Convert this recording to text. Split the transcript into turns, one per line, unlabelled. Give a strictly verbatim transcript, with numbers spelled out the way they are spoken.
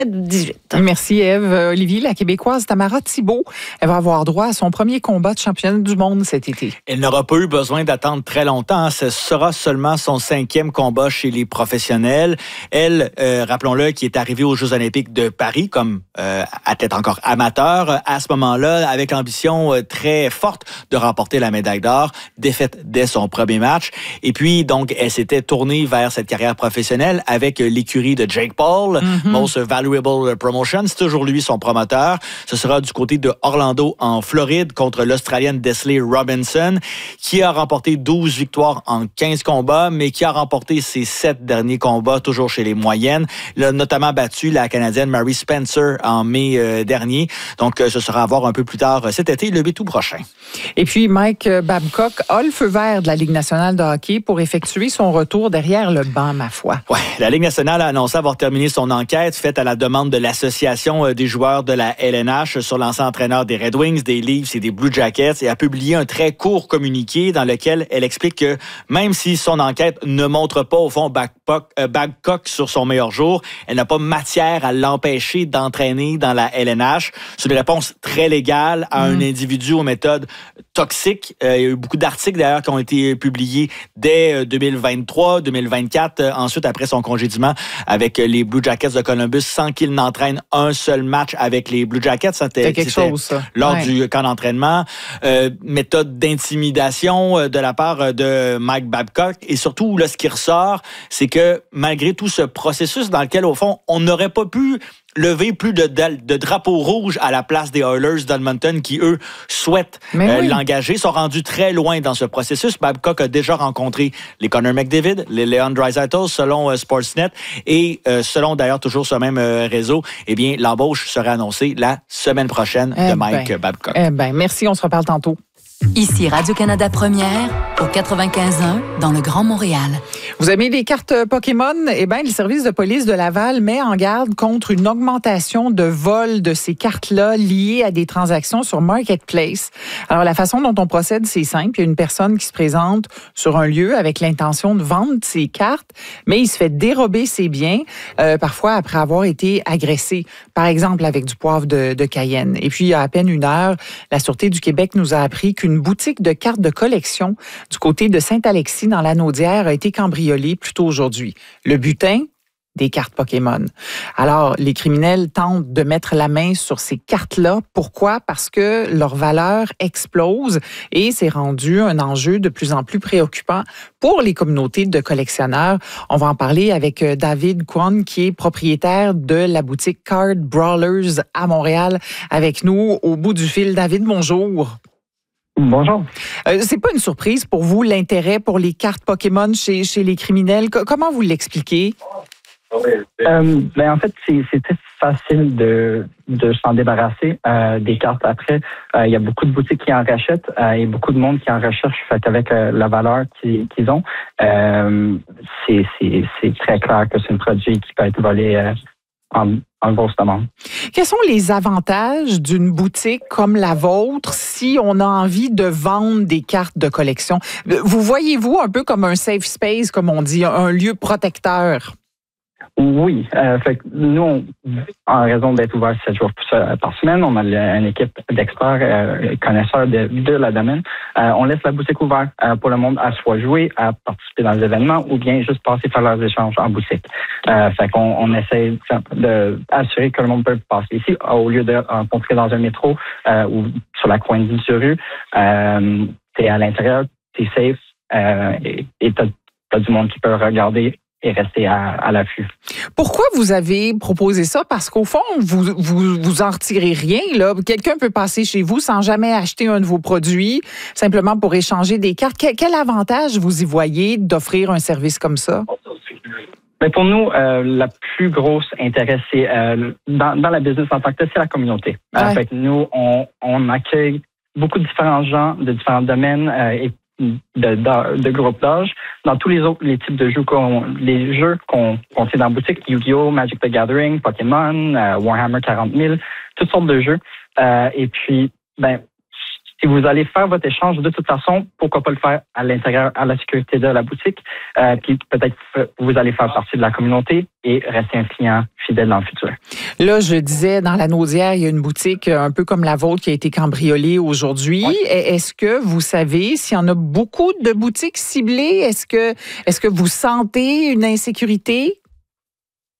dix-huit.
Merci Ève. Olivier, la Québécoise Tamara Thibault, elle va avoir droit à son premier combat de championne du monde cet été.
Elle n'aura pas eu besoin d'attendre très longtemps. Ce sera seulement son cinquième combat chez les professionnels. Elle, euh, rappelons-le, qui est arrivée aux Jeux olympiques de Paris comme euh, athlète encore amateur, à ce moment-là, avec l'ambition euh, très forte de remporter la médaille d'or, défaite dès son premier match. Et puis, donc, elle s'était tournée vers cette carrière professionnelle avec l'écurie de Jake Paul, mm-hmm. Most Valuable Promotion. C'est toujours lui son promoteur. Ce sera du côté de Orlando, en Floride, contre l'Australienne Desley Robinson, qui a remporté douze victoires en quinze combats, mais qui a remporté ses sept derniers combats, toujours chez les moyennes. Il a notamment battu la Canadienne Mary Spencer en mai euh, dernier. Donc, euh, ce sera à voir un peu plus tard cet été, le huit août prochain.
Et puis, Mike Babcock a le feu vert de la Ligue nationale de hockey pour effectuer son retour derrière le banc, ma foi.
Ouais, la Ligue nationale a annoncé avoir terminé son enquête faite à la demande de l'Association des joueurs de la L N H sur l'ancien entraîneur des Red Wings, des Leafs et des Blue Jackets et a publié un très court communiqué dans lequel elle explique que même si son enquête ne montre pas au fond Babcock, euh, Babcock sur son meilleur jour, elle n'a pas matière à l'empêcher d'entraîner dans la L N H. C'est une réponse très légale à mmh. un individu aux méthodes toxiques. Euh, il y a eu beaucoup d'articles d'ailleurs qui ont été publiés dès deux mille vingt-trois, deux mille vingt-quatre, euh, ensuite après son congédiement avec les Blue Jackets de Columbus sans qu'il n'entraîne un seul match avec les Blue Jackets.
C'était, c'était quelque chose, ça.
Lors
ouais.
du camp d'entraînement. Euh, méthode d'intimidation de la part de Mike Babcock. Et surtout, là, ce qui ressort, c'est que malgré tout ce processus dans lequel, au fond, on n'aurait pas pu lever plus de, de, de drapeaux rouges à la place des Oilers d'Edmonton qui, eux, souhaitent euh, oui. l'engager, sont rendus très loin dans ce processus. Babcock a déjà rencontré les Connor McDavid, les Leon Draisaitl, selon euh, Sportsnet, et euh, selon d'ailleurs toujours ce même euh, réseau, eh bien, l'embauche sera annoncée la semaine prochaine
eh
de Mike
ben,
Babcock.
Eh bien, merci, on se reparle tantôt.
Ici Radio-Canada Première, au quatre-vingt-quinze un, dans le Grand Montréal.
Vous aimez les cartes Pokémon? Eh bien, le service de police de Laval met en garde contre une augmentation de vol de ces cartes-là liées à des transactions sur Marketplace. Alors, la façon dont on procède, c'est simple. Il y a une personne qui se présente sur un lieu avec l'intention de vendre ses cartes, mais il se fait dérober ses biens, euh, parfois après avoir été agressé, par exemple avec du poivre de, de Cayenne. Et puis, il y a à peine une heure, la Sûreté du Québec nous a appris qu'une boutique de cartes de collection du côté de Saint-Alexis dans l'Anaudière a été cambriolée plus tôt aujourd'hui. Le butin, des cartes Pokémon. Alors, les criminels tentent de mettre la main sur ces cartes-là. Pourquoi? Parce que leur valeur explose et c'est rendu un enjeu de plus en plus préoccupant pour les communautés de collectionneurs. On va en parler avec David Kwon, qui est propriétaire de la boutique Card Brawlers à Montréal, avec nous au bout du fil. David, bonjour.
Bonjour.
Euh, c'est pas une surprise pour vous, l'intérêt pour les cartes Pokémon chez, chez les criminels. C- comment vous l'expliquez?
Euh, ben en fait, c'est, c'était facile de, de s'en débarrasser euh, des cartes après. Euh, il y a beaucoup de boutiques qui en rachètent euh, et beaucoup de monde qui en recherche. Fait avec euh, la valeur qu'ils, qu'ils ont, euh, c'est, c'est, c'est très clair que c'est un produit qui peut être volé euh, en, en grosse demande.
Quels sont les avantages d'une boutique comme la vôtre si on a envie de vendre des cartes de collection? Vous voyez-vous un peu comme un safe space, comme on dit, un lieu protecteur?
Oui. Euh, fait que nous, on, en raison d'être ouvert sept jours par semaine, on a une équipe d'experts euh, connaisseurs de, de la domaine. Euh, on laisse la boutique ouverte euh, pour le monde à soit jouer, à participer dans les événements ou bien juste passer faire leurs échanges en boutique. Euh, fait qu'on on essaie d'assurer que le monde peut passer ici au lieu de rencontrer dans un métro euh, ou sur la coin d'une rue. Euh, t'es à l'intérieur, t'es safe euh, et, et t'as, t'as du monde qui peut regarder et rester à, à l'affût.
Pourquoi vous avez proposé ça? Parce qu'au fond, vous vous, vous en retirez rien, là. Quelqu'un peut passer chez vous sans jamais acheter un de vos produits, simplement pour échanger des cartes. Quel, quel avantage vous y voyez d'offrir un service comme ça?
Mais pour nous, euh, la plus grosse intérêt, c'est euh, dans, dans la business en tant que tel, c'est la communauté. Ouais. Euh, fait que nous, on, on accueille beaucoup de différents gens de différents domaines euh, et De, de, de groupes d'âge. Dans tous les autres les types de jeux qu'on les jeux qu'on, qu'on fait dans la boutique, Yu-Gi-Oh!, Magic the Gathering, Pokémon, euh, Warhammer quarante mille, toutes sortes de jeux. Euh, et puis, ben, si vous allez faire votre échange, de toute façon, pourquoi pas le faire à l'intérieur, à la sécurité de la boutique, euh, puis peut-être vous allez faire partie de la communauté et rester un client fidèle dans le futur.
Là, je disais, dans la Naudière, il y a une boutique un peu comme la vôtre qui a été cambriolée aujourd'hui. Oui. Est-ce que vous savez s'il y en a beaucoup de boutiques ciblées? Est-ce que, est-ce que vous sentez une insécurité?